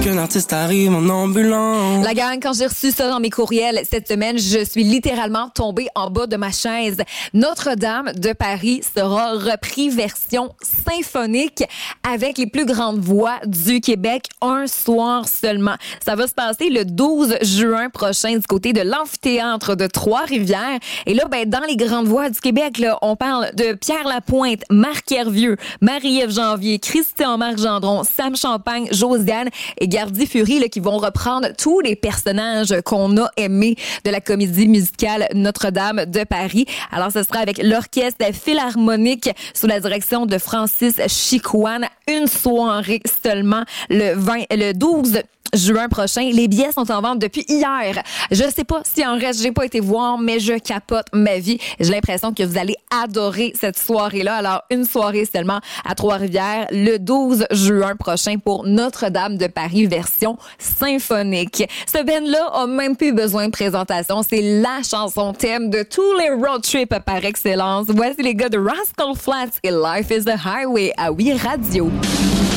Qu'un artiste arrive en ambulance. La gang, quand j'ai reçu ça dans mes courriels cette semaine, je suis littéralement tombée en bas de ma chaise. Notre-Dame de Paris sera repris version symphonique avec les plus grandes voix du Québec un soir seulement. Ça va se passer le 12 juin prochain du côté de l'amphithéâtre de Trois-Rivières. Et là, dans les grandes voix du Québec, là, on parle de Pierre Lapointe, Marc Hervieux, Marie-Ève Janvier, Christian-Marc Gendron, Sam Champagne, Josiane et Gardy Fury là, qui vont reprendre tous les personnages qu'on a aimés de la comédie musicale Notre-Dame de Paris. Alors, ce sera avec l'Orchestre Philharmonique sous la direction de Francis Chicoine. Une soirée seulement le 12 juin prochain. Les billets sont en vente depuis hier. Je sais pas s'il en reste, j'ai pas été voir, mais je capote ma vie. J'ai l'impression que vous allez adorer cette soirée-là. Alors, une soirée seulement à Trois-Rivières le 12 juin prochain pour Notre-Dame de Paris version symphonique. Ce band-là a même plus besoin de présentation. C'est la chanson thème de tous les road trips par excellence. Voici les gars de Rascal Flatts et Life is a Highway à Oui Radio.